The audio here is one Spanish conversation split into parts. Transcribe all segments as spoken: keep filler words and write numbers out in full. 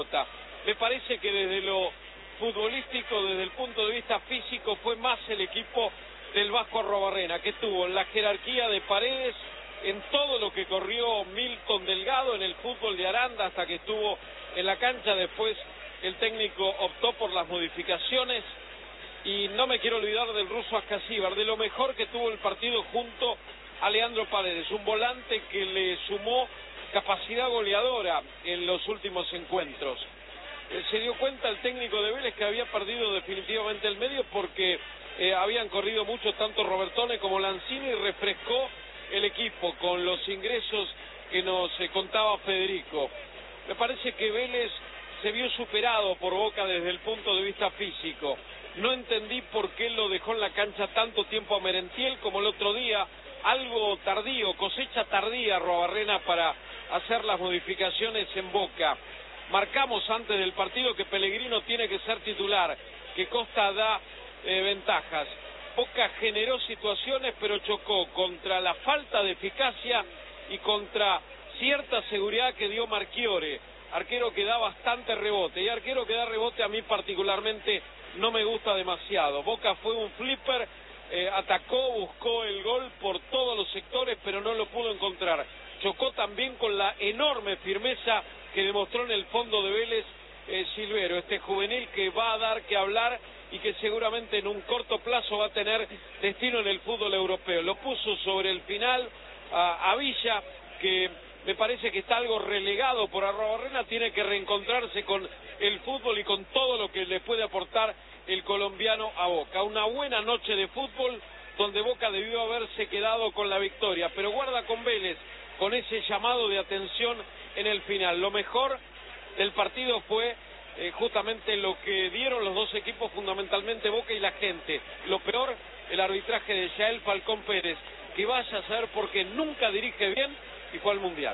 Me parece que desde lo futbolístico, desde el punto de vista físico, fue más el equipo del Vasco Arruabarrena, que tuvo la jerarquía de Paredes en todo lo que corrió Milton Delgado en el fútbol de Aranda hasta que estuvo en la cancha. Después el técnico optó por las modificaciones y no me quiero olvidar del ruso Ascasíbar, de lo mejor que tuvo el partido junto a Leandro Paredes, un volante que le sumó capacidad goleadora en los últimos encuentros. Eh, se dio cuenta el técnico de Vélez que había perdido definitivamente el medio porque eh, habían corrido mucho tanto Robertone como Lanzini, y refrescó el equipo con los ingresos que nos eh, contaba Federico. Me parece que Vélez se vio superado por Boca desde el punto de vista físico. No entendí por qué lo dejó en la cancha tanto tiempo a Merentiel como el otro día, algo tardío, cosecha tardía Arruabarrena para hacer las modificaciones en Boca. Marcamos antes del partido que Pellegrino tiene que ser titular, que Costa da eh, ventajas. Boca generó situaciones pero chocó contra la falta de eficacia y contra cierta seguridad que dio Marchiore, arquero que da bastante rebote, y arquero que da rebote a mí particularmente no me gusta demasiado. Boca fue un flipper, eh, atacó, buscó el gol por todos los sectores pero no lo pudo encontrar. Chocó también con la enorme firmeza que demostró en el fondo de Vélez eh, Silvero, este juvenil que va a dar que hablar y que seguramente en un corto plazo va a tener destino en el fútbol europeo. Lo puso sobre el final a, a Villa, que me parece que está algo relegado por Arruabarrena, tiene que reencontrarse con el fútbol y con todo lo que le puede aportar el colombiano a Boca. Una buena noche de fútbol donde Boca debió haberse quedado con la victoria, pero guarda con Vélez, con ese llamado de atención en el final. Lo mejor del partido fue eh, justamente lo que dieron los dos equipos, fundamentalmente Boca y la gente. Lo peor, el arbitraje de Yael Falcón Pérez, que vaya a saber porque nunca dirige bien y fue al Mundial.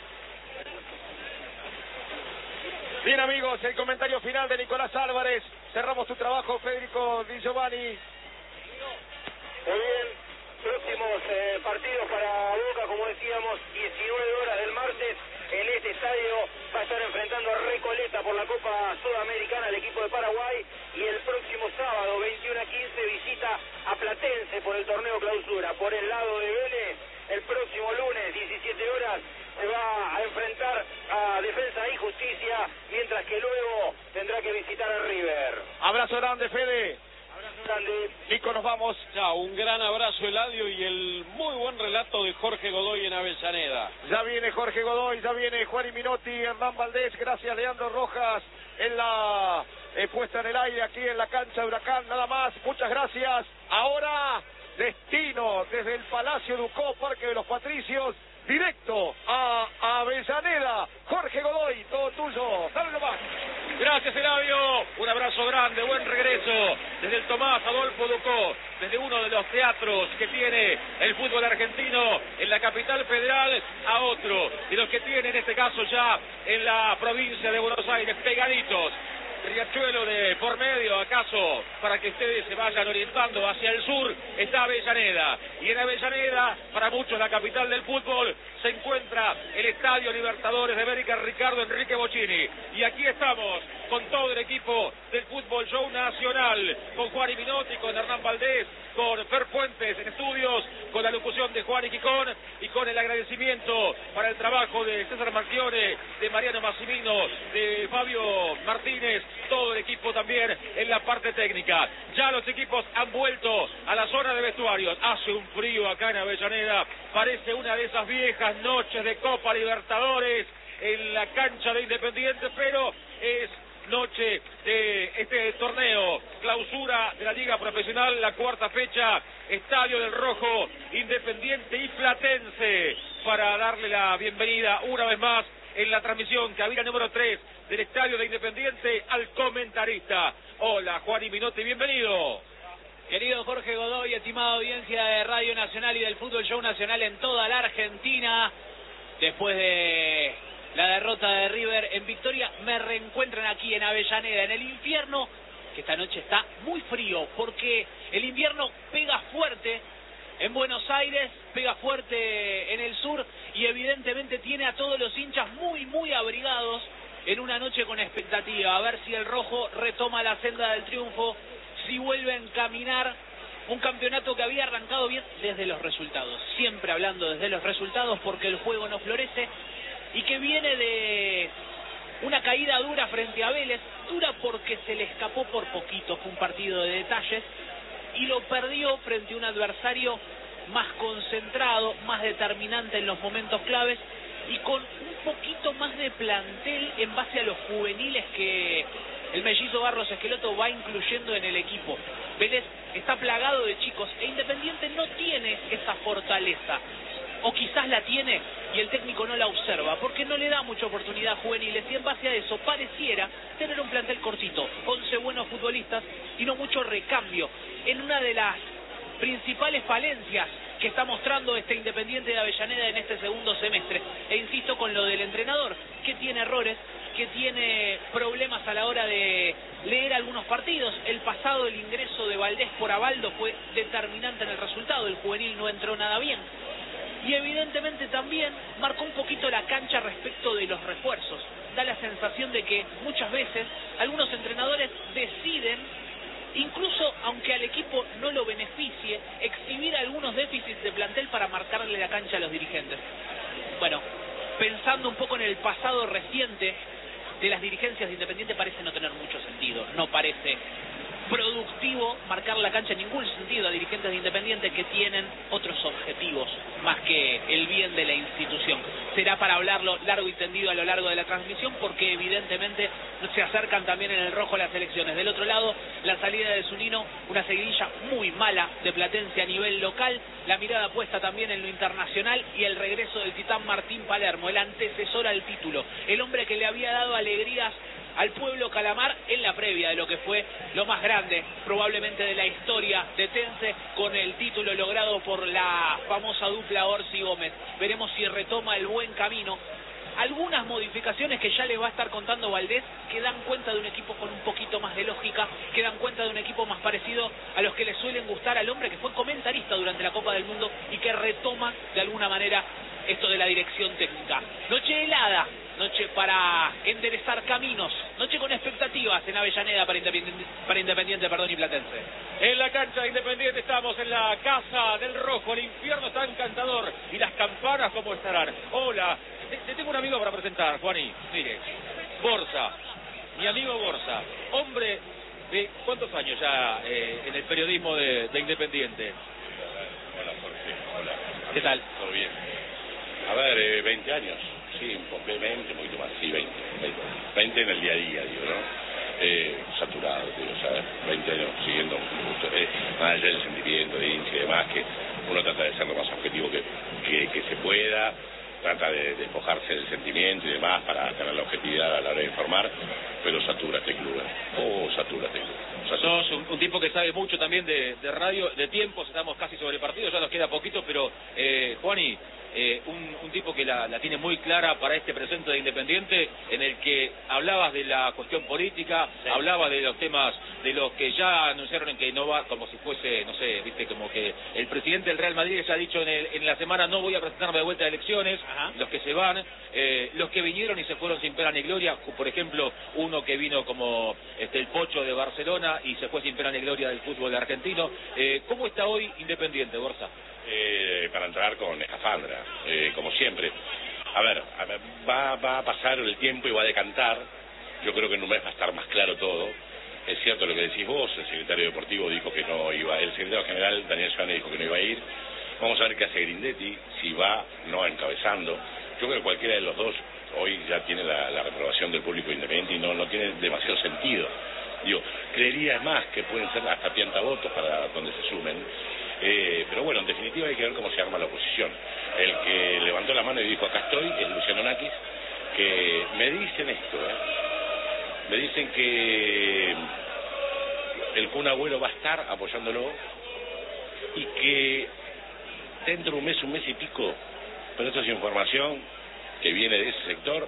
Bien, amigos, el comentario final de Nicolás Álvarez. Cerramos tu trabajo, Federico Di Giovanni. Muy bien, próximos eh, partidos para Boca, como decíamos, diecinueve horas del martes. En este estadio va a estar enfrentando a Recoleta por la Copa Sudamericana el equipo de Paraguay, y el próximo sábado veintiuno a quince visita a Platense por el torneo clausura. Por el lado de Vélez, el próximo lunes diecisiete horas se va a enfrentar a Defensa y Justicia, mientras que luego tendrá que visitar a River. Abrazo grande, Fede. Abrazo grande. Nico, nos vamos. Chao, un gran abrazo, Eladio, y el muy buen relato de Jorge Godoy en Avellaneda. Ya viene Jorge Godoy, ya viene Juan y Minotti, Hernán Valdés, gracias Leandro Rojas en la eh, puesta en el aire aquí en la cancha de Huracán, nada más, muchas gracias. Ahora, destino desde el Palacio Ducó, Parque de los Patricios, directo a Avellaneda. Jorge Godoy, todo tuyo, dale nomás. Gracias, Eladio, un abrazo grande, buen regreso desde el Tomás Adolfo Ducó, desde uno de los teatros que tiene el fútbol argentino en la capital federal a otro de los que tiene en este caso ya en la provincia de Buenos Aires, pegaditos. Riachuelo de por medio, acaso, para que ustedes se vayan orientando hacia el sur, está Avellaneda. Y en Avellaneda, para muchos la capital del fútbol, se encuentra el Estadio Libertadores de América Ricardo Enrique Bocchini. Y aquí estamos con todo el equipo del Fútbol Show Nacional, con Juan y Minotti, con Hernán Valdés, con Fer Fuentes en estudios, con la locución de Juan y Quicón, y con el agradecimiento para el trabajo de César Marchione, de Mariano Massimino, de Fabio Martínez, todo el equipo también en la parte técnica. Ya los equipos han vuelto a la zona de vestuarios. Hace un frío acá en Avellaneda, parece una de esas viejas noches de Copa Libertadores en la cancha de Independiente, pero es noche de este torneo, clausura de la Liga Profesional, la cuarta fecha, Estadio del Rojo, Independiente y Platense, para darle la bienvenida una vez más en la transmisión cabina número tres del Estadio de Independiente al comentarista. Hola, Juan y Minotti, bienvenido. Querido Jorge Godoy, estimada audiencia de Radio Nacional y del Fútbol Show Nacional en toda la Argentina, después de la derrota de River en Victoria, me reencuentran aquí en Avellaneda, en el infierno, que esta noche está muy frío, porque el invierno pega fuerte en Buenos Aires, pega fuerte en el sur, y evidentemente tiene a todos los hinchas muy, muy abrigados en una noche con expectativa, a ver si el rojo retoma la senda del triunfo, si vuelve a encaminar un campeonato que había arrancado bien desde los resultados, siempre hablando desde los resultados porque el juego no florece, y que viene de una caída dura frente a Vélez, dura porque se le escapó por poquito, fue un partido de detalles, y lo perdió frente a un adversario más concentrado, más determinante en los momentos claves, y con un poquito más de plantel en base a los juveniles que el mellizo Barros Esqueloto va incluyendo en el equipo. Vélez está plagado de chicos e Independiente no tiene esa fortaleza, o quizás la tiene y el técnico no la observa porque no le da mucha oportunidad a juveniles, y en base a eso pareciera tener un plantel cortito, once buenos futbolistas y no mucho recambio, en una de las principales falencias que está mostrando este Independiente de Avellaneda en este segundo semestre. E insisto con lo del entrenador, que tiene errores, que tiene problemas a la hora de leer algunos partidos. El pasado, el ingreso de Valdés por Abaldo fue determinante en el resultado, el juvenil no entró nada bien. Y evidentemente también marcó un poquito la cancha respecto de los refuerzos. Da la sensación de que muchas veces algunos entrenadores deciden, incluso aunque al equipo no lo beneficie, exhibir algunos déficits de plantel para marcarle la cancha a los dirigentes. Bueno, pensando un poco en el pasado reciente de las dirigencias de Independiente, parece no tener mucho sentido, no parece productivo marcar la cancha en ningún sentido a dirigentes de Independiente que tienen otros objetivos más que el bien de la institución. Será para hablarlo largo y tendido a lo largo de la transmisión, porque evidentemente se acercan también en el rojo las elecciones. Del otro lado, la salida de Zunino, una seguidilla muy mala de Platense a nivel local, la mirada puesta también en lo internacional, y el regreso del titán Martín Palermo, el antecesor al título, el hombre que le había dado alegrías al pueblo calamar en la previa de lo que fue lo más grande probablemente de la historia de Tense, con el título logrado por la famosa dupla Orsi Gómez. Veremos si retoma el buen camino. Algunas modificaciones que ya les va a estar contando Valdés, que dan cuenta de un equipo con un poquito más de lógica, que dan cuenta de un equipo más parecido a los que le suelen gustar al hombre que fue comentarista durante la Copa del Mundo y que retoma de alguna manera esto de la dirección técnica. Noche helada, noche para enderezar caminos, noche con expectativas en Avellaneda para Independiente, para Independiente perdón, y Platense. En la cancha de Independiente estamos en la casa del rojo, el infierno está encantador y las campanas cómo estarán. Hola, te, te tengo un amigo para presentar, Juaní. Mire, Borsa, mi amigo Borsa, hombre de ¿cuántos años ya eh, en el periodismo de, de Independiente? Hola Jorge, hola. ¿Qué tal? Todo bien. A ver, eh, veinte años, sí, un poco, veinte, un poquito más, sí, veinte, veinte, veinte en el día a día, digo, ¿no? Eh, saturado, digo, o sea, veinte años siguiendo, eh, más allá del sentimiento de hincha y demás, que uno trata de ser lo más objetivo que, que, que se pueda, trata de despojarse del sentimiento y demás para tener la objetividad a la hora de informar, pero satura este club, ¿eh? Oh, satura este club. Sos un, un tipo que sabe mucho también de, de radio, de tiempos, estamos casi sobre partido, ya nos queda poquito, pero eh, Juani, eh, un, un tipo que la, la tiene muy clara para este presente de Independiente, en el que hablabas de la cuestión política, sí. Hablabas de los temas de los que ya anunciaron en que no va, como si fuese, no sé, viste, como que el presidente del Real Madrid ya ha dicho en, el, en la semana no voy a presentarme de vuelta a elecciones. Ajá. Los que se van, eh, los que vinieron y se fueron sin pena ni gloria, por ejemplo, uno que vino como este, el Pocho de Barcelona y se fue sin pena ni gloria del fútbol argentino. Eh, ¿Cómo está hoy Independiente, Borsa? Eh, para entrar con escafandra, eh, como siempre. A ver, a ver va, va a pasar el tiempo y va a decantar. Yo creo que en un mes va a estar más claro todo. Es cierto lo que decís vos, el secretario deportivo dijo que no iba, el secretario general Daniel Scione dijo que no iba a ir. Vamos a ver qué hace Grindetti, si va, no encabezando. Yo creo que cualquiera de los dos hoy ya tiene la, la reprobación del público independiente y no, no tiene demasiado sentido. Digo, creería más que pueden ser hasta piantavotos para donde se sumen. Eh, pero bueno, en definitiva hay que ver cómo se arma la oposición. El que levantó la mano y dijo acá estoy es Luciano Nakis, que me dicen esto, ¿eh? me dicen que el Kun Agüero va a estar apoyándolo y que dentro de un mes, un mes y pico, pero esto es información que viene de ese sector,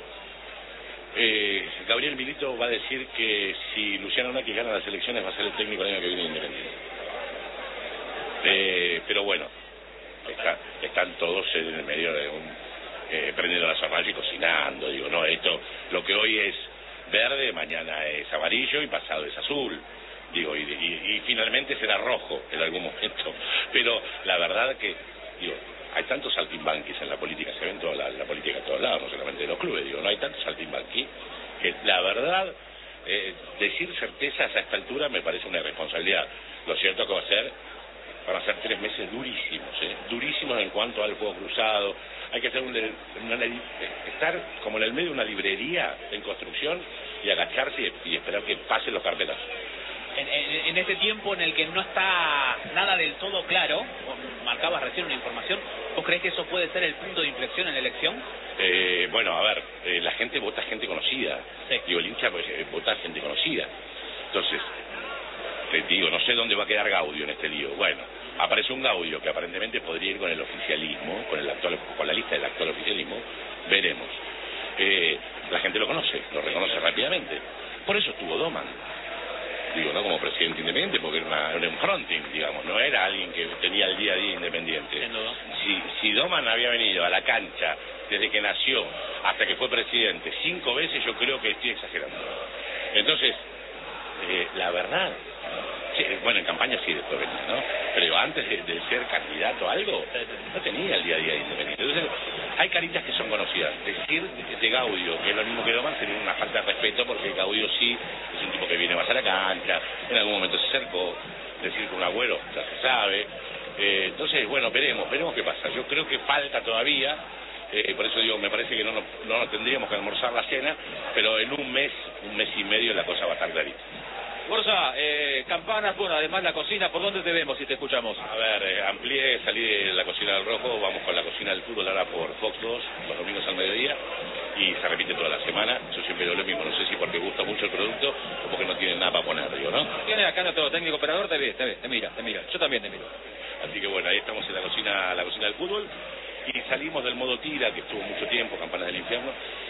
eh, Gabriel Milito va a decir que si Luciano Nakis gana las elecciones va a ser el técnico el año que viene de Independiente. Eh, pero bueno, está, están todos en el medio de un eh, prendiendo la hornalla y cocinando, digo, no, esto, lo que hoy es verde, mañana es amarillo y pasado es azul. Digo, y, y, y finalmente será rojo en algún momento. Pero la verdad que, digo, hay tantos saltimbanquis en la política, se ven toda la, la política de todos lados, no solamente en los clubes, digo, no hay tantos saltimbanquis que la verdad, eh, decir certezas a esta altura me parece una irresponsabilidad. Lo cierto que va a ser, van a ser tres meses durísimos, ¿eh? durísimos en cuanto al juego cruzado. Hay que hacer un, una, estar como en el medio de una librería en construcción y agacharse y, y esperar que pasen los carpetas. En, en, en este tiempo en el que no está nada del todo claro, marcabas recién una información, ¿vos creés que eso puede ser el punto de inflexión en la elección? Eh, bueno, a ver, eh, la gente vota gente conocida. Sí. Digo, el hincha pues, eh, vota gente conocida. Entonces, te digo, no sé dónde va a quedar Gaudio en este lío. Bueno, aparece un Gaudio que aparentemente podría ir con el oficialismo, con el actual, con la lista del actual oficialismo. Veremos. Eh, la gente lo conoce, lo reconoce rápidamente. Por eso estuvo Doman. Digo, ¿no? Como presidente independiente, porque era, una, era un fronting, digamos, no era alguien que tenía el día a día independiente. Si, si Doman había venido a la cancha desde que nació hasta que fue presidente cinco veces, yo creo que estoy exagerando. Entonces, eh, la verdad, sí, bueno, en campaña sí después venía, ¿no? Pero antes de, de ser candidato a algo, no tenía el día a día independiente. Entonces, hay caritas que son conocidas. Decir de Gaudio, que es lo mismo que Doman, sería una falta de respeto, porque Gaudio sí es un tipo que viene más a la cancha, en algún momento se acercó, decir que un Agüero ya se sabe. Eh, entonces, bueno, veremos, veremos qué pasa. Yo creo que falta todavía, eh, por eso digo, me parece que no nos, no nos tendríamos que almorzar la cena, pero en un mes, un mes y medio la cosa va a estar clarita. Borja, eh, campanas, bueno, además la cocina, ¿por dónde te vemos si te escuchamos? A ver, eh, amplié, salí de la cocina del Rojo, vamos con la cocina del fútbol ahora por Fox dos, los domingos al mediodía, y se repite toda la semana. Yo siempre digo lo mismo, no sé si porque gusta mucho el producto o porque no tienen nada para poner, digo, ¿no? Tiene acá nuestro técnico operador, te ve, te ve, te mira, te mira, yo también te miro. Así que bueno, ahí estamos en la cocina, la cocina del fútbol, y salimos del modo tira, que estuvo mucho tiempo, Campanas del Infierno,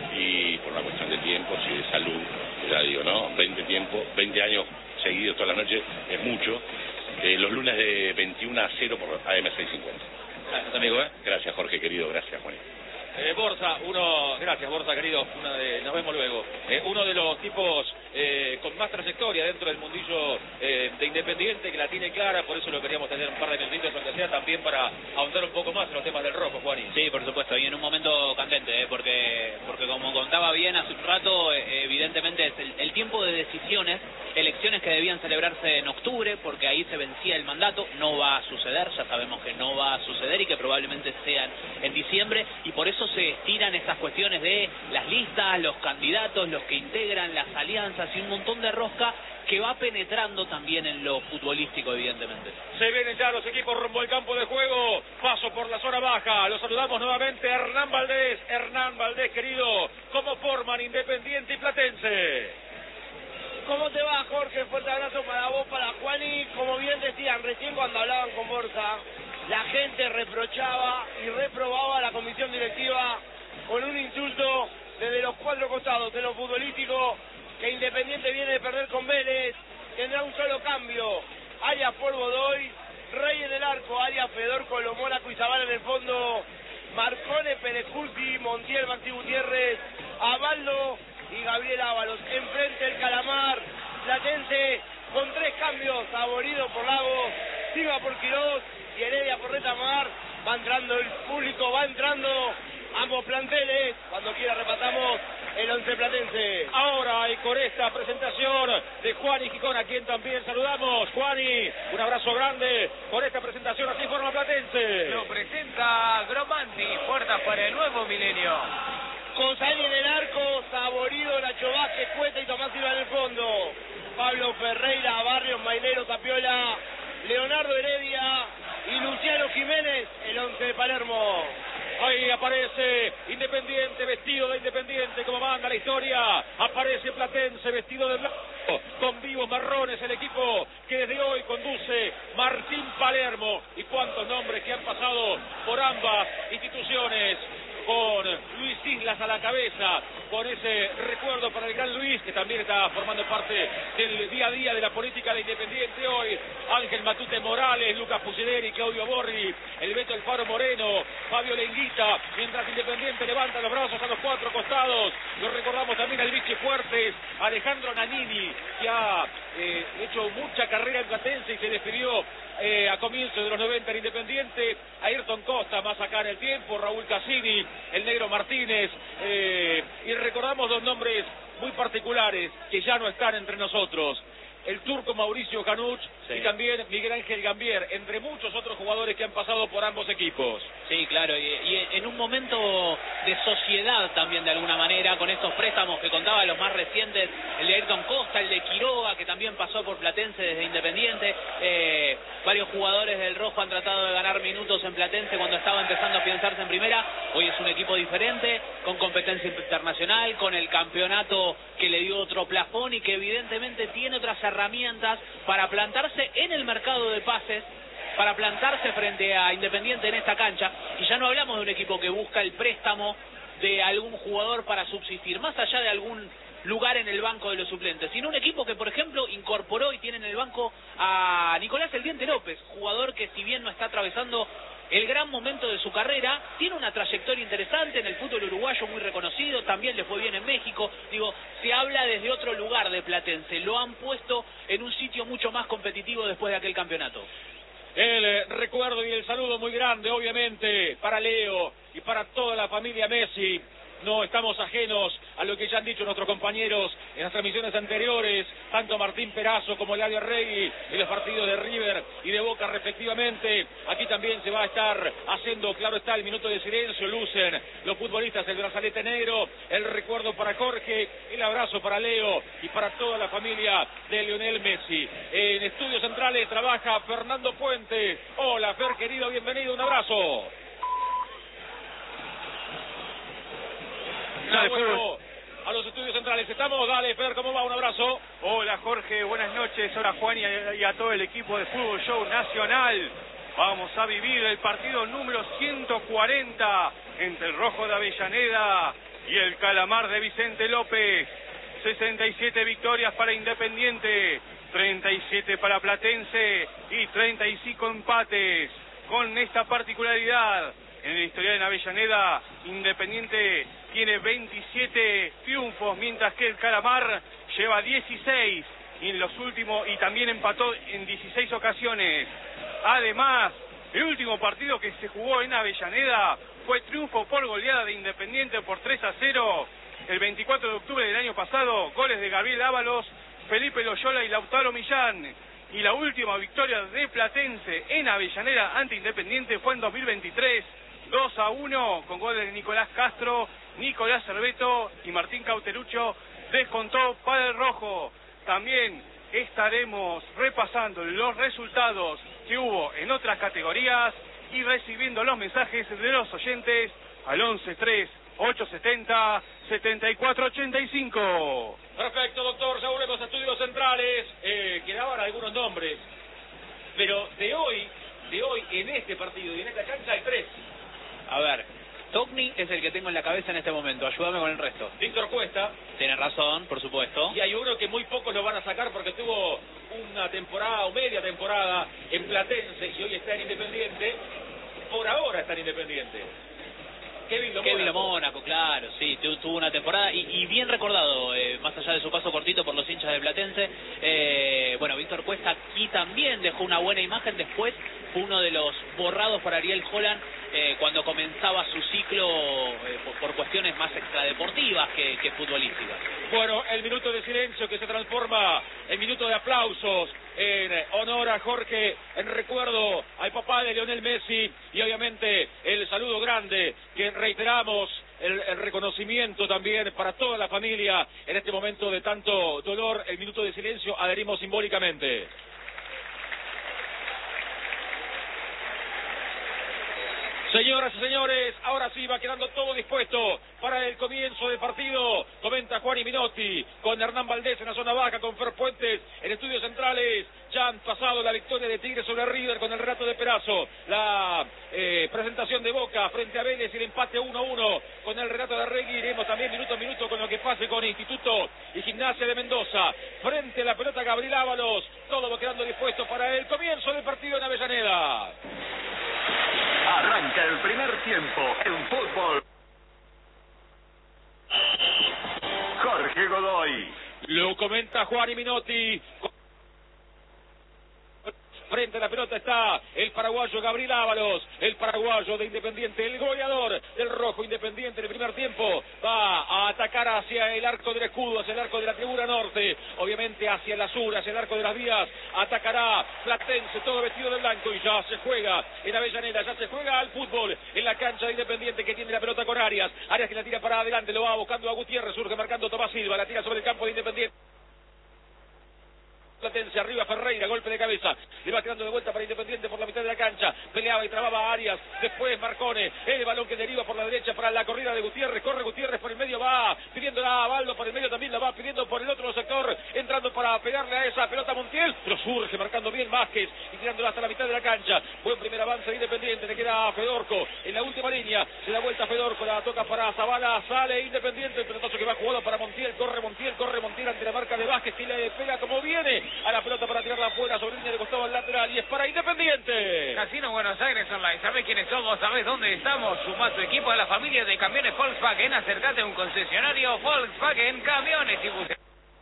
y por una cuestión de tiempo y de salud, ya digo, ¿no? veinte tiempo, veinte años seguidos toda la noche, es mucho. Eh, los lunes de veintiuno a cero por A M seiscientos cincuenta. Gracias, amigo, ¿eh? Gracias, Jorge, querido, gracias, Juan. Eh, Borja, uno, gracias Borja, querido, una de, nos vemos luego. Eh, uno de los tipos eh, con más trayectoria dentro del mundillo eh, de Independiente, que la tiene clara, por eso lo queríamos tener un par de minutitos, aunque sea también para ahondar un poco más en los temas del Rojo, Juani. Sí, por supuesto, y en un momento candente, ¿eh? porque porque como contaba bien hace un rato, eh, evidentemente es el, el tiempo de decisiones, elecciones que debían celebrarse en octubre, porque ahí se vencía el mandato, no va a suceder, ya sabemos que no va a suceder y que probablemente sean en diciembre, y por eso se estiran estas cuestiones de las listas, los candidatos, los que integran las alianzas y un montón de rosca que va penetrando también en lo futbolístico, evidentemente. Se vienen ya los equipos rumbo al campo de juego, paso por la zona baja, los saludamos nuevamente, Hernán Valdés, Hernán Valdés, querido, ¿cómo forman Independiente y Platense? ¿Cómo te va, Jorge? Fuerte abrazo para vos, para Juani. Como bien decían recién cuando hablaban con Borja, la gente reprochaba y reprobaba a la comisión directiva con un insulto desde los cuatro costados, de lo futbolístico, que Independiente viene de perder con Vélez, tendrá un solo cambio, Arias por Godoy, Rey en el arco, Arias, Fedor, Colo, Mónaco y Zabala en el fondo, Marcone, Pérez Curti, Montiel, Maxi Gutiérrez, Abaldo y Gabriel Ábalos. Enfrente el Calamar, Platense, con tres cambios, Saborido por Lagos, Silva por Quirós y Heredia por Retamar. Va entrando el público, va entrando ambos planteles. Cuando quiera repasamos el once platense. Ahora, y con esta presentación de Juani Gijón, a quien también saludamos. Juani, un abrazo grande con esta presentación, así forma Platense. Lo presenta Gromanti, puertas para el nuevo milenio. González en el arco, Saborido, Nacho Vázquez, Cueta y Tomás Silva en el fondo. Pablo Ferreira, Barrios, Mailero, Tapiola, Leonardo Heredia y Luciano Jiménez, el once de Palermo. Ahí aparece Independiente, vestido de Independiente, como manda la historia. Aparece Platense, vestido de blanco, con vivos marrones, el equipo que desde hoy conduce Martín Palermo. Y cuántos nombres que han pasado por ambas instituciones. con Luis Islas a la cabeza, con ese recuerdo para el gran Luis, que también está formando parte del día a día de la política de Independiente hoy. Ángel Matute Morales, Lucas Pucineri, Claudio Borri, el Beto El Faro Moreno, Fabio Lenguita, mientras Independiente levanta los brazos a los cuatro costados. Lo recordamos también al Vichy Fuertes, Alejandro Nanini, que ha eh, hecho mucha carrera en Platense y se despidió eh, a comienzos de los noventa en Independiente. Ayrton Costa, más acá en el tiempo, Raúl Cassini, el Negro Martínez, eh, y recordamos dos nombres muy particulares que ya no están entre nosotros: el turco Mauricio Canuch, sí, y también Miguel Ángel Gambier, entre muchos otros jugadores que han pasado por ambos equipos. Sí, claro, y, y en un momento de sociedad también de alguna manera, con estos préstamos que contaba, los más recientes, el de Ayrton Costa, el de Quiroga, que también pasó por Platense desde Independiente. Eh, varios jugadores del Rojo han tratado de ganar minutos en Platense cuando estaba empezando a pensarse en primera. Hoy es un equipo diferente, con competencia internacional, con el campeonato que le dio otro plafón y que evidentemente tiene otras herramientas para plantarse en el mercado de pases, para plantarse frente a Independiente en esta cancha. Y ya no hablamos de un equipo que busca el préstamo de algún jugador para subsistir, más allá de algún lugar en el banco de los suplentes, sino un equipo que, por ejemplo, incorporó y tiene en el banco a Nicolás El Diente López, jugador que, si bien no está atravesando el gran momento de su carrera, tiene una trayectoria interesante en el fútbol uruguayo, muy reconocido, también le fue bien en México. Digo, se habla desde otro lugar de Platense, lo han puesto en un sitio mucho más competitivo después de aquel campeonato. El eh, recuerdo y el saludo muy grande, obviamente, para Leo y para toda la familia Messi. No estamos ajenos a lo que ya han dicho nuestros compañeros en las transmisiones anteriores, tanto Martín Perazo como Eladio Arregui, en los partidos de River y de Boca respectivamente. Aquí también se va a estar haciendo, claro está, el minuto de silencio. Lucen los futbolistas el brazalete negro, el recuerdo para Jorge, el abrazo para Leo y para toda la familia de Lionel Messi. En Estudios Centrales trabaja Fernando Puente. Hola, Fer, querido, bienvenido, un abrazo. Dale, bueno, a los estudios centrales estamos. Dale, Fer, ¿cómo va? Un abrazo. Hola, Jorge, buenas noches. Hola, Juan, y a, y a todo el equipo de Fútbol Show Nacional. Vamos a vivir el partido número ciento cuarenta entre el Rojo de Avellaneda y el Calamar de Vicente López. sesenta y siete victorias para Independiente, treinta y siete para Platense y treinta y cinco empates. Con esta particularidad, en el historial en Avellaneda, Independiente tiene veintisiete triunfos, mientras que el Calamar lleva dieciséis y en los últimos, y también empató en dieciséis ocasiones. Además, el último partido que se jugó en Avellaneda fue triunfo por goleada de Independiente por tres a cero. El veinticuatro de octubre del año pasado, goles de Gabriel Ábalos, Felipe Loyola y Lautaro Millán. Y la última victoria de Platense en Avellaneda ante Independiente fue en dos mil veintitrés, dos a uno, con goles de Nicolás Castro, Nicolás Cerveto y Martín Cauterucho. Descontó para el Rojo. También estaremos repasando los resultados que hubo en otras categorías y recibiendo los mensajes de los oyentes al once tres ocho setenta setenta y cuatro ochenta y cinco. Perfecto, doctor, ya volvemos a Estudios Centrales. Eh, quedaban algunos nombres, pero de hoy, de hoy en este partido y en esta cancha hay tres. A ver, Togni es el que tengo en la cabeza en este momento, ayúdame con el resto. Víctor Cuesta. Tiene razón, por supuesto. Y hay uno que muy pocos lo van a sacar porque tuvo una temporada o media temporada en Platense y hoy está en Independiente. Por ahora está en Independiente. Kevin Lo Kevin Lo Mónaco. Mónaco, claro, sí, tu, tuvo una temporada y, y bien recordado, eh, más allá de su paso cortito por los hinchas de Platense. Eh, bueno, Víctor Cuesta aquí también dejó una buena imagen, después fue uno de los borrados por Ariel Holland eh, cuando comenzaba su ciclo eh, por, por cuestiones más extradeportivas que, que futbolísticas. Bueno, el minuto de silencio que se transforma en minuto de aplausos en honor a Jorge, en recuerdo al papá de Lionel Messi y obviamente el saludo grande que reiteramos, el, el reconocimiento también para toda la familia en este momento de tanto dolor. El minuto de silencio adherimos simbólicamente. Señoras y señores, ahora sí va quedando todo dispuesto para el comienzo del partido. Comenta Juan y Minotti con Hernán Valdés en la zona baja, con Fer Puentes en estudios centrales. Ya han pasado la victoria de Tigre sobre River con el relato de Perazo. La eh, presentación de Boca frente a Vélez y el empate uno a uno con el relato de Regui. Iremos también minuto a minuto con lo que pase con Instituto y Gimnasia de Mendoza. Frente a la pelota Gabriel Ábalos. Todo va quedando dispuesto para el comienzo del partido en Avellaneda. Arranca el primer tiempo en fútbol. Jorge Godoy. Lo comenta Juan y Minotti. Frente a la pelota está el paraguayo Gabriel Ábalos, el paraguayo de Independiente, el goleador del rojo Independiente en el primer tiempo. Va a atacar hacia el arco del escudo, hacia el arco de la tribuna norte, obviamente hacia el sur, hacia el arco de las vías. Atacará Platense, todo vestido de blanco, y ya se juega en Avellaneda, ya se juega al fútbol en la cancha de Independiente, que tiene la pelota con Arias. Arias que la tira para adelante, lo va buscando a Gutiérrez, surge marcando Tomás Silva, la tira sobre el campo de Independiente. Platense, arriba Ferreira, golpe de cabeza, le va tirando de vuelta para Independiente por la mitad de la cancha, peleaba y trababa a Arias, después Marcone, el balón que deriva por la derecha para la corrida de Gutiérrez, corre Gutiérrez por el medio, va pidiéndola a Baldo por el medio, también la va pidiendo por el otro sector, entrando para pegarle a esa pelota a Montiel, pero surge marcando bien Vázquez y tirándola hasta la mitad de la cancha. Buen primer avance de Independiente, le queda a Fedorco en la última línea, se da vuelta a Fedorco, la toca para Zavala, sale Independiente, el pelotazo que va jugado para Montiel, corre Montiel, corre Montiel ante la marca de Vázquez, que le pega como viene a la pelota para tirarla afuera sobre línea de costado al lateral, y es para Independiente. Casino Buenos Aires Online, ¿sabés quiénes somos? ¿Sabés dónde estamos? Sumá tu equipo a la familia de camiones Volkswagen, acercate a un concesionario Volkswagen Camiones y Buses.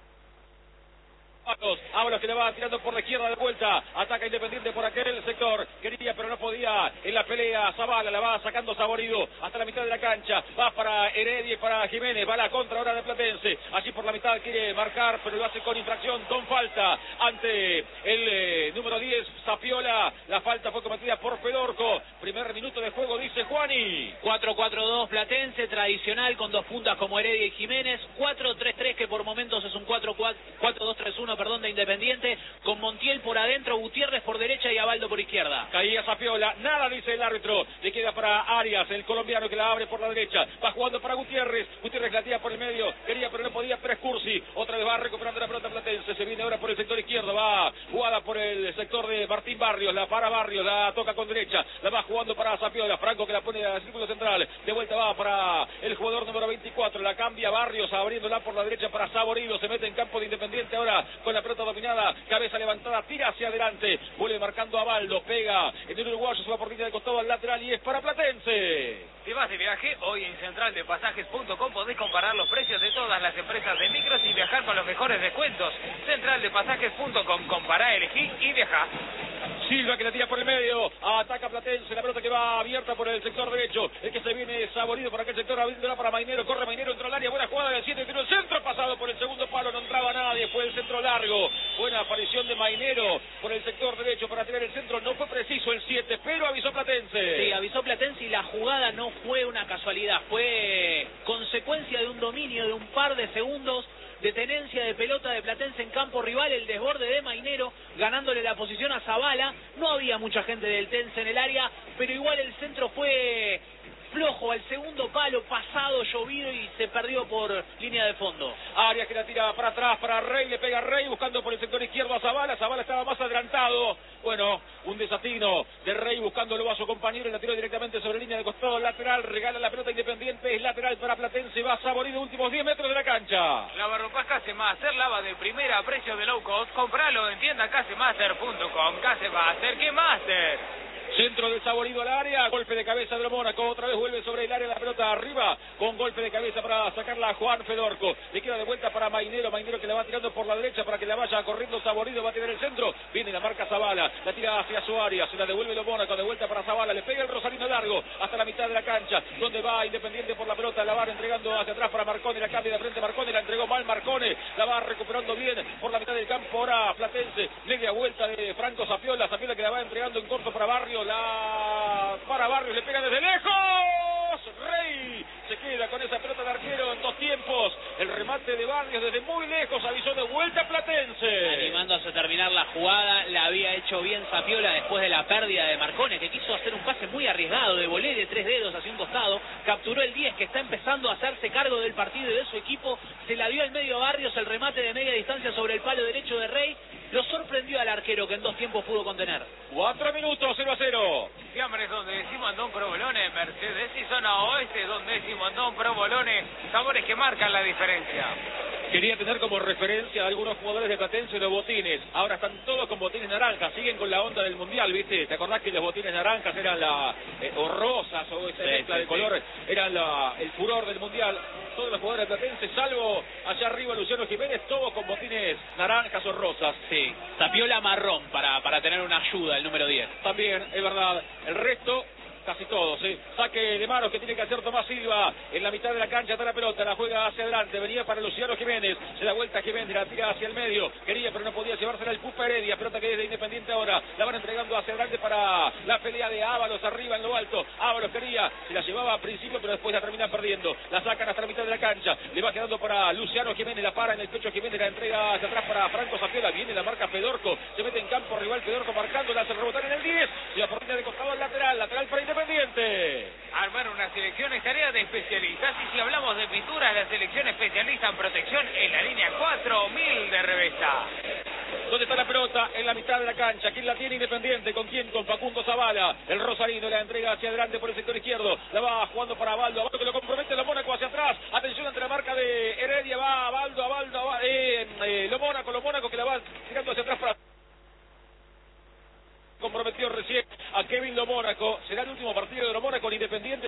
Ábalos que le va tirando por la izquierda de vuelta, ataca Independiente por aquel sector, quería pero no podía en la pelea. Zavala la va sacando Saborido hasta la mitad de la cancha, va para Heredia y para Jiménez, va la contra ahora de Platense, allí por la mitad quiere marcar pero lo hace con infracción, con falta ante el eh, número diez, Zapiola. La falta fue cometida por Fedorco. Primer minuto de juego, dice Juani. cuatro cuatro dos Platense, tradicional con dos puntas como Heredia y Jiménez. cuatro tres tres que por momentos es un cuatro dos tres uno, perdón, de Independiente, con Montiel por adentro, Gutiérrez por derecha y Abaldo por izquierda. Caía Zapiola, nada dice el árbitro, le queda para Arias, el colombiano que la abre por la derecha, va jugando para Gutiérrez, Gutiérrez la tira por el medio, quería pero no podía, Prescursi, otra vez va recuperando la pelota Platense, se viene ahora por el sector izquierdo, va jugada por el sector de Martín Barrios, la para Barrios, la toca con derecha, la va jugando para Zapiola, Franco que la pone al círculo central, de vuelta va para el jugador número veinticuatro, la cambia Barrios, abriéndola por la derecha para Saborido, se mete en campo de Independiente ahora con la pelota dominada, cabeza levantada, tira hacia adelante, vuelve marcando a Baldo, pega en el uruguayo, se va por línea de costado al lateral y es para Platense. Si vas de viaje, hoy en central de pasajes punto com podés comparar los precios de todas las empresas de micros y viajar con los mejores descuentos. central de pasajes punto com, compará, elegí y viajá. Silva que la tira por el medio, ataca Platense, la pelota que va abierta por el sector derecho, el que se viene Saborido por aquel sector, abriéndola para Mainero, corre Mainero, entró al área, buena jugada del siete, tiró el centro, pasado por el segundo palo, no entraba nadie, fue el centro largo, buena aparición de Mainero por el sector derecho para tirar el centro, no fue preciso el siete, pero avisó Platense. Sí, avisó Platense y la jugada no fue una casualidad, fue consecuencia de un dominio de un par de segundos, de tenencia de pelota de Platense en campo rival, el desborde de Mainero, ganándole la posición a Zavala. No había mucha gente del Tense en el área, pero igual el centro fue flojo al segundo palo, pasado, llovido y se perdió por línea de fondo. Arias que la tira para atrás, para Rey, le pega a Rey, buscando por el sector izquierdo a Zavala, Zavala estaba más adelantado, bueno, un desatino de Rey buscándolo a su compañero y la tiró directamente sobre línea de costado lateral, regala la pelota Independiente, es lateral para Platense, va Saborido, últimos diez metros de la cancha. Lavarropas Casemaster, lava de primera a precio de low cost, compralo en tienda casemaster punto com. Casemaster, ¿qué master? Centro del Saborido al área, golpe de cabeza de Mónaco, otra vez vuelve sobre el área la pelota arriba, con golpe de cabeza para sacarla a Juan Fedorco, le queda de vuelta para Mainero, Mainero que la va tirando por la derecha para que la vaya corriendo Saborido, va a tirar el centro, viene la marca Zavala, la tira hacia su área, se la devuelve lo Mónaco, de vuelta para Zavala, le pega el Rosalino largo hasta la mitad de la cancha, donde va Independiente por la pelota, la va entregando hacia atrás para Marcone, la cambia de frente Marcone, la entregó mal Marcone, la va recuperando bien por la mitad del campo, ahora Platense, media vuelta de Franco Zapiola, Zapiola que la va entregando en corto para Barrio, la para Barrios, le pega desde lejos, Rey se queda con esa pelota de arquero en dos tiempos, el remate de Barrios desde muy lejos, avisó de vuelta Platense. Animándose a terminar la jugada, la había hecho bien Zapiola después de la pérdida de Marcone, que quiso hacer un pase muy arriesgado de volé de tres dedos hacia un costado, capturó el diez, que está empezando a hacerse cargo del partido y de su equipo, se la dio al medio Barrios, el remate de media distancia sobre el palo derecho de Rey, lo sorprendió al arquero que en dos tiempos pudo contener. Cuatro minutos, cero a cero. Fiambres donde decimos Andón Provolone, Mercedes y zona oeste donde decimos Andón Provolone, sabores que marcan la diferencia. Quería tener como referencia a algunos jugadores de Platense los botines. Ahora están todos con botines naranjas. Siguen con la onda del Mundial, ¿viste? ¿Te acordás que los botines naranjas eran la... Eh, o rosas, o esa sí, mezcla sí, de colores, sí. eran la, el furor del Mundial? Todos los jugadores de Platense, salvo allá arriba Luciano Jiménez, todos con botines naranjas o rosas. Sí, Zapiola marrón para, para tener una ayuda, el número diez. También, es verdad. El resto... Casi todos, ¿eh? Saque de manos que tiene que hacer Tomás Silva. En la mitad de la cancha está la pelota, la juega hacia adelante. Venía para Luciano Jiménez. Se da vuelta a Jiménez, la tira hacia el medio. Quería, pero no podía llevársela el Pupa Heredia. Pelota que es de Independiente ahora. La van entregando hacia adelante para la pelea de Ábalos arriba en lo alto. Ábalos quería, se la llevaba al principio, pero después la termina perdiendo. La sacan hasta la mitad de la cancha. Le va quedando para Luciano Jiménez. La para en el pecho Jiménez, la entrega hacia atrás para Franco Zapiola. Viene la marca Fedorco. Se mete en campo rival Fedorco marcando. La hace rebotar en el diez. Y la portería de costado al lateral. Lateral para Independiente. Armar una selección es tarea de especialistas y si hablamos de pinturas, la selección especialista en protección en la línea cuatro mil de Revesta. ¿Dónde está la pelota? En la mitad de la cancha. ¿Quién la tiene Independiente? ¿Con quién? Con Facundo Zavala. El rosarino la entrega hacia adelante por el sector izquierdo. La va jugando para Baldo. Baldo que lo compromete. Lo Mónaco hacia atrás. Atención ante la marca de Heredia. Va Baldo, a Baldo. Va, eh, eh, lo Mónaco, lo Mónaco que la va tirando hacia atrás para... comprometió recién a Kevin Lo Mónaco. Será el último partido de Lo Mónaco con Independiente.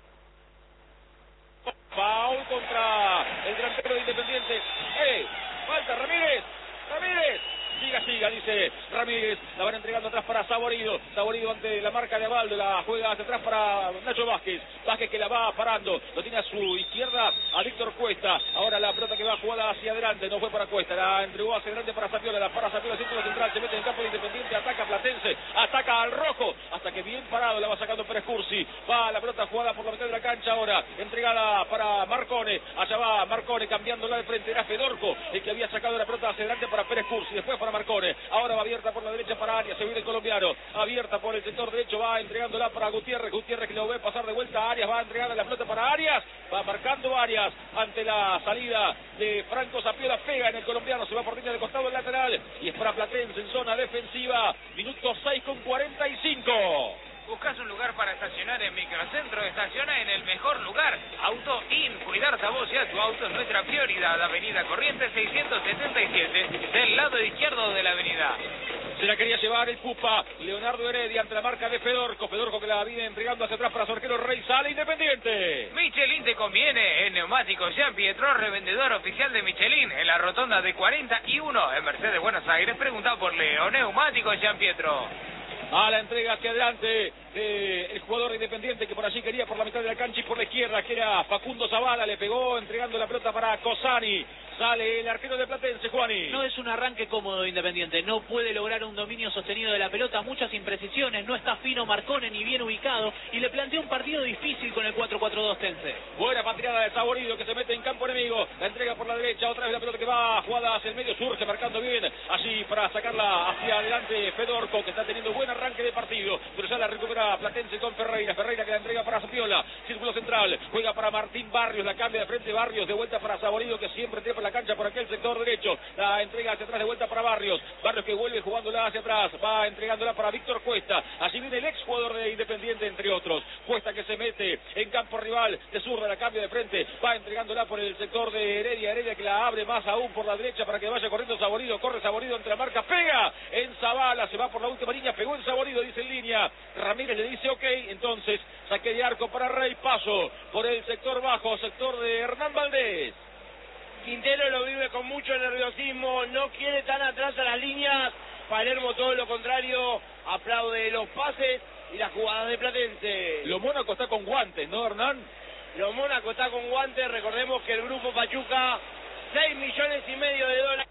Foul contra el delantero de Independiente. ¡Eh! ¡Falta Ramírez! ¡Ramírez! Siga, siga, dice Ramírez. La van entregando atrás para Saborido. Saborido ante la marca de Abaldo. La juega hacia atrás para Nacho Vázquez. Vázquez que la va parando. Lo tiene a su izquierda a Víctor Cuesta. Ahora la pelota que va jugada hacia adelante. No fue para Cuesta. La entregó hacia adelante para Zapiola. La para Zapiola, círculo central. Se mete en el campo de Independiente. Ataca a Platense. Ataca al rojo. Hasta que bien parado la va sacando Pérez Cursi. Va la pelota jugada por la mitad de la cancha ahora. Entregada para Marcone. Allá va Marcone cambiándola de frente. Era Fedorco el que había sacado la pelota hacia adelante para Pérez Cursi. Después para Marcone, ahora va abierta por la derecha para Arias, se viene el colombiano, abierta por el sector derecho, va entregándola para Gutiérrez, Gutiérrez que lo ve pasar de vuelta a Arias, va a entregarle la pelota para Arias, va marcando Arias ante la salida de Franco Zapiola, pega en el colombiano, se va por línea de costado el lateral, y es para Platense en zona defensiva, minuto seis con cuarenta y cinco. ¿Buscas un lugar para estacionar en Microcentro? Estaciona en el mejor lugar. Auto In. Cuidarte a vos y a tu auto es nuestra prioridad. Avenida Corrientes seiscientos setenta y siete, del lado izquierdo de la avenida. Se la quería llevar el Pupa. Leonardo Heredia ante la marca de Fedorco. Fedorco que la viene entregando hacia atrás para su arquero Rey. Sale Independiente. Michelin te conviene. En Neumáticos Jean Pietro, revendedor oficial de Michelin. En la rotonda de cuarenta y uno en Mercedes, Buenos Aires. Pregunta por Leo. Neumáticos Jean Pietro. A la entrega hacia adelante eh, el jugador Independiente que por allí quería por la mitad de la cancha y por la izquierda, que era Facundo Zavala, le pegó entregando la pelota para Cosani. Sale el arquero de Platense, Juani. No es un arranque cómodo Independiente, no puede lograr un dominio sostenido de la pelota, muchas imprecisiones, no está fino Marcone ni bien ubicado y le plantea un partido difícil con el cuatro cuatro dos Tense. Buena patriada de Saborido que se mete en campo enemigo, la entrega por la derecha, otra vez la pelota que va jugada hacia el medio, surge marcando bien, allí para sacarla hacia adelante Fedorco que está teniendo buen arranque de partido, pero ya la recupera Platense con Ferreira, Ferreira que la entrega para Zapiola, círculo central, juega para Martín Barrios, la cambia de frente Barrios, de vuelta para Saborido que siempre trepa la cancha por aquel sector derecho, la entrega hacia atrás de vuelta para Barrios, Barrios que vuelve jugándola hacia atrás, va entregándola para Víctor Cuesta, allí viene el ex jugador de Independiente entre otros, Cuesta que se mete en campo rival, de zurda la cambia de frente, va entregándola por el sector de Heredia, Heredia que la abre más aún por la derecha para que vaya corriendo Saborido, corre Saborido entre la marca, pega en Zavala, se va por la última línea, pegó en Saborido, dice en línea, Ramírez le dice ok, entonces saque de arco para Rey, paso por el sector bajo, sector de Hernán Valdés. Quintero lo vive con mucho nerviosismo, no quiere tan atrás a las líneas, Palermo todo lo contrario, aplaude los pases y las jugadas de Platense. Lo Mónaco está con guantes, ¿no, Hernán? Lo Mónaco está con guantes, recordemos que el grupo Pachuca, seis millones y medio de dólares.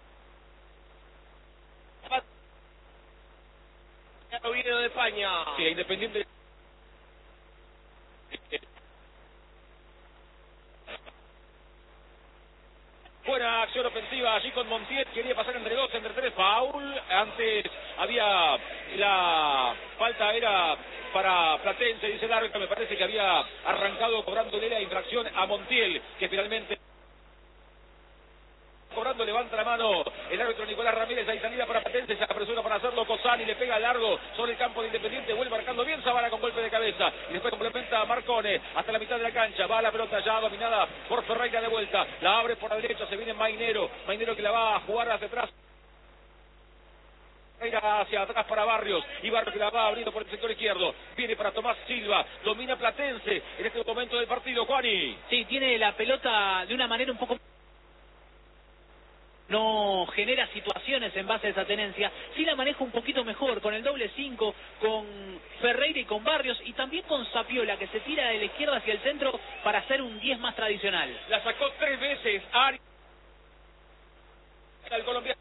Oviedo de España. Sí, Independiente. Buena acción ofensiva. Silva allí con Montiel, quería pasar entre dos, entre tres, foul. Antes había la falta, era para Platense, dice el árbitro, me parece que había arrancado cobrándole la infracción a Montiel, que finalmente cobrando, levanta la mano el árbitro Nicolás Ramírez, hay salida para Platense, se apresura para hacerlo Cossani, le pega largo sobre el campo de Independiente, vuelve marcando bien Zavala con golpe de cabeza, y después complementa a Marcone hasta la mitad de la cancha, va la pelota ya dominada por Ferreira de vuelta, la abre por la derecha, se viene Mainero, Mainero que la va a jugar hacia atrás, hacia atrás para Barrios, y Barrios que la va abriendo por el sector izquierdo, viene para Tomás Silva, domina Platense en este momento del partido. Juani. Sí, tiene la pelota de una manera un poco... no genera situaciones en base a esa tenencia, sí la maneja un poquito mejor, con el doble cinco, con Ferreira y con Barrios, y también con Sapiola, que se tira de la izquierda hacia el centro para hacer un diez más tradicional. La sacó tres veces Arias, el colombiano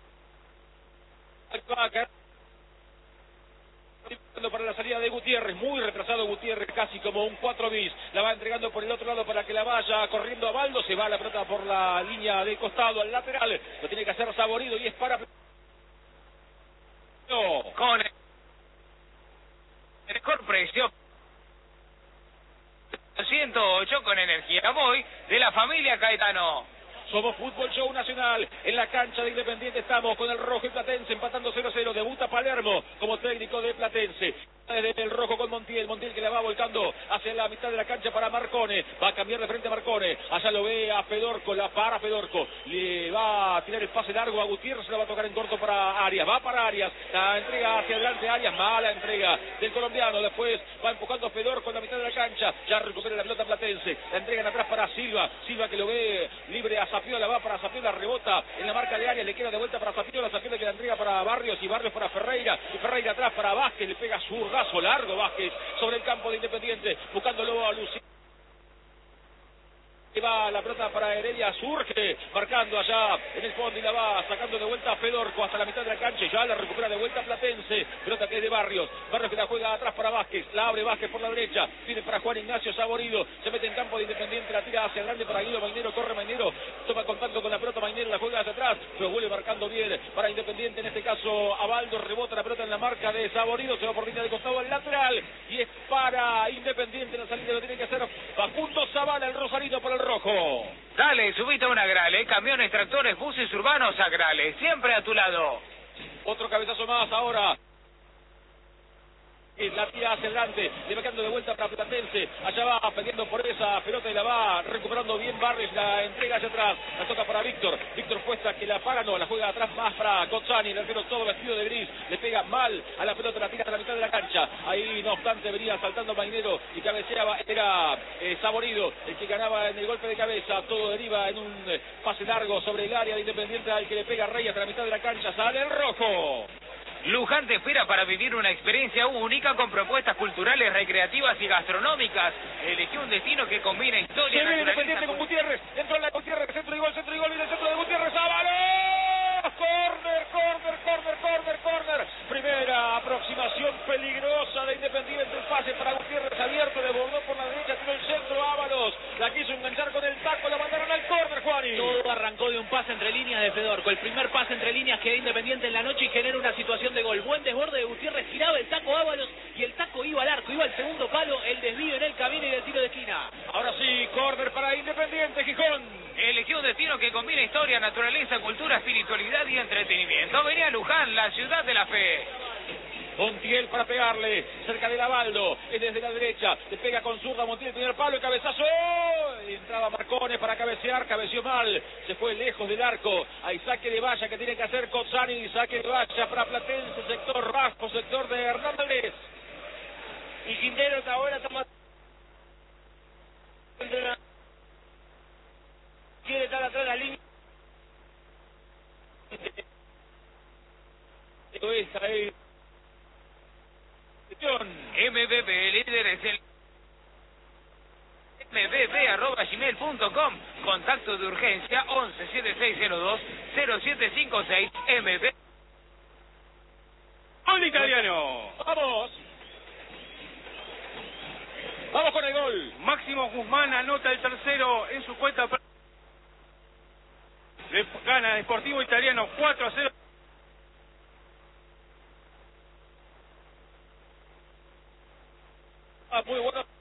para la salida de Gutiérrez, muy retrasado Gutiérrez, casi como un cuatro bis, la va entregando por el otro lado para que la vaya corriendo a Baldo, se va la pelota por la línea de costado al lateral, lo tiene que hacer Saborido y es para... No. Con el mejor precio ciento ocho con energía voy de la familia Caetano. Somos Fútbol Show Nacional, en la cancha de Independiente estamos con el rojo y Platense empatando cero a cero, debuta Palermo como técnico de Platense. Desde el rojo con Montiel, Montiel que la va volcando hacia la mitad de la cancha para Marcone, va a cambiar de frente a Marcone, allá lo ve a Fedorco, la para Fedorco, le va a tirar el pase largo a Gutiérrez, se la va a tocar en corto para Arias, va para Arias, la entrega hacia adelante Arias, mala entrega del colombiano, después va empujando a Fedorco en la mitad de la cancha, ya recupera la pelota Platense, la entregan atrás para Silva, Silva que lo ve libre a Sapiola, va para Sapiola, rebota en la marca de Arias, le queda de vuelta para Sapiola, Sapiola que la entrega para Barrios y Barrios para Ferreira, y Ferreira atrás para Vázquez, le pega zurdazo largo Vázquez sobre el campo de Independiente, buscándolo a Lucía. Va la pelota para Heredia, surge, marcando allá en el fondo y la va sacando de vuelta a Fedorco hasta la mitad de la cancha, ya la recupera de vuelta Platense, pelota que es de Barrios, Barrios que la juega atrás para Vázquez, la abre Vázquez por la derecha, viene para Juan Ignacio Saborido, se mete en campo de Independiente, la tira hacia grande para Guido Mainero, corre Mainero, toma contacto con la pelota Mainero, la juega hacia atrás, pero vuelve marcando bien para Independiente, en este caso Abaldo, rebota la pelota en la marca de Saborido, se va por línea de costado al lateral, y es para Independiente, la salida lo tiene que hacer Facundo Zavala, el rosarino por el rojo. Dale, subite a una Grale, camiones, tractores, buses urbanos a Grale, siempre a tu lado. Otro cabezazo más ahora. La tira hacia adelante, le va quedando de vuelta para Platense, allá va peleando por esa pelota y la va recuperando bien Barrios, la entrega hacia atrás, la toca para Víctor, Víctor Cuesta que la para, no, la juega atrás más para Cozzani, el arquero todo vestido de gris, le pega mal a la pelota, la tira a la mitad de la cancha, ahí no obstante venía saltando Mainero y cabeceaba, era eh, Saborido, el que ganaba en el golpe de cabeza, todo deriva en un eh, pase largo sobre el área de Independiente al que le pega Reyes hasta la mitad de la cancha, sale el rojo. Luján te espera para vivir una experiencia única con propuestas culturales, recreativas y gastronómicas. Elegí un destino que combina historia, se viene Independiente con Gutiérrez, entró en la Gutiérrez, centro y gol, centro y gol, viene el centro de Gutiérrez, ¡Ábalos! Corner, corner, corner, corner, corner. Primera aproximación peligrosa de Independiente, el pase para Gutiérrez abierto, devolvió por la derecha, tiró el centro, Ábalos, la quiso enganchar con el taco, la mandaron al corner, Juani. Todo arrancó de un pase entre líneas de Fedorco, el primer pase entre líneas que da Independiente en la noche y genera una situación de gol. Buen desborde de Gutiérrez, giraba el taco Ábalos y el taco iba al arco, iba al segundo palo, el desvío en el camino y el tiro de esquina. Ahora sí, córner para Independiente, Gijón. Elegí un destino que combina historia, naturaleza, cultura, espiritualidad y entretenimiento. Venía a Luján, la ciudad de la fe. Montiel para pegarle, cerca del Abaldo, es desde la derecha, le pega con zurda Montiel, el primer palo, el cabezazo, y entraba Marcone para cabecear, cabeció mal, se fue lejos del arco, hay saque de valla que tiene que hacer Cozzani, saque de valla para Platense, sector bajo, sector de Hernández. Y Quinteros ahora toma... quiere estar atrás de la línea. Esta es... M B B, líder es el m b b arroba gmail punto com. Contacto de urgencia once setenta y seis cero dos cero siete cinco seis M B. ¡Gol italiano! ¡Vamos! ¡Vamos con el gol! Máximo Guzmán anota el tercero en su cuenta. Le Eh, gana Sportivo Italiano cuatro a cero. Ah, muy bueno.